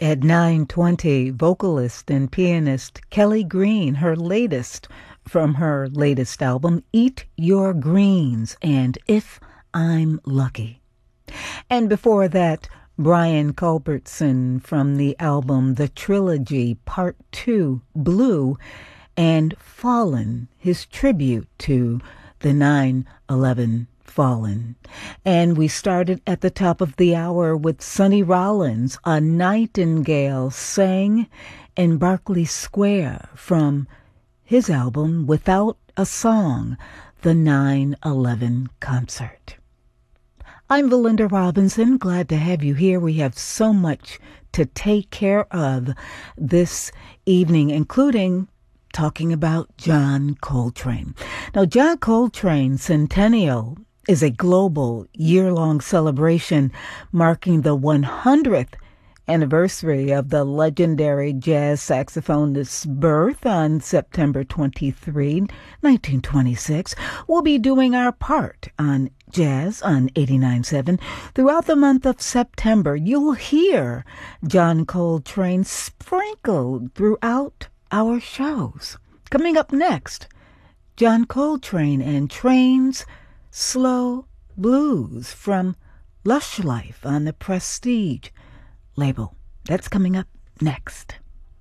At 9:20, vocalist and pianist Kelly Green, her latest from her latest album, Eat Your Greens and If I'm Lucky. And before that, Brian Culbertson from the album The Trilogy Part 2, Blue, and Fallen, his tribute to the 9/11 fallen. And we started at the top of the hour with Sonny Rollins, A Nightingale Sang in Berkeley Square, from his album Without a Song, the 9/11 concert. I'm Valinda Robinson. Glad to have you here. We have so much to take care of this evening, including talking about John Coltrane. Now, John Coltrane Centennial is a global year-long celebration marking the 100th anniversary of the legendary jazz saxophonist's birth on September 23, 1926. We'll be doing our part on Jazz on 89.7. Throughout the month of September, you'll hear John Coltrane sprinkled throughout our shows. Coming up next, John Coltrane and Train's Slow Blues from Lush Life on the Prestige label. That's coming up next.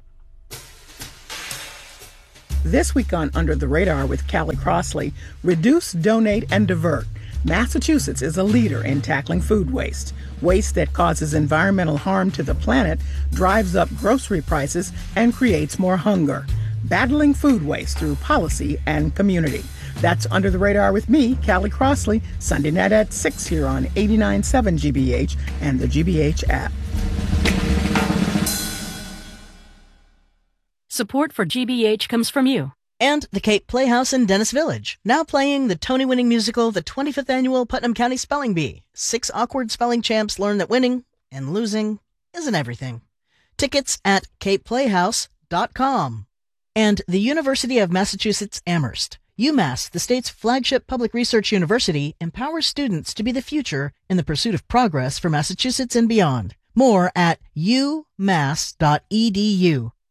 This week on Under the Radar with Callie Crossley, reduce, donate, and divert. Massachusetts is a leader in tackling food waste. Waste that causes environmental harm to the planet drives up grocery prices and creates more hunger. Battling food waste through policy and community. That's Under the Radar with me, Callie Crossley, Sunday night at 6 here on 89.7 GBH and the GBH app. Support for GBH comes from you. And the Cape Playhouse in Dennis Village, now playing the Tony-winning musical, the 25th Annual Putnam County Spelling Bee. 6 awkward spelling champs learn that winning and losing isn't everything. Tickets at capeplayhouse.com. And the University of Massachusetts Amherst. UMass, the state's flagship public research university, empowers students to be the future in the pursuit of progress for Massachusetts and beyond. More at umass.edu.